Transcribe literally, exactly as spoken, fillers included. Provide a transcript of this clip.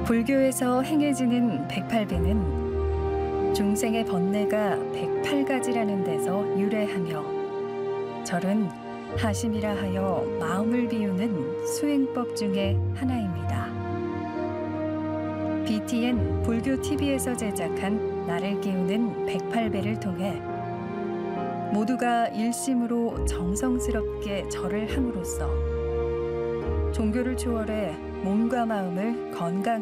불교에서 행해지는 백팔 배는 중생의 번뇌가 백팔 가지라는 데서 유래하며 절은 하심이라 하여 마음을 비우는 수행법 중에 하나입니다. 비티엔 불교 티비에서 제작한 나를 깨우는 백팔 배를 통해 모두가 일심으로 정성스럽게 절을 함으로써 종교를 초월해 몸과 마음을 건강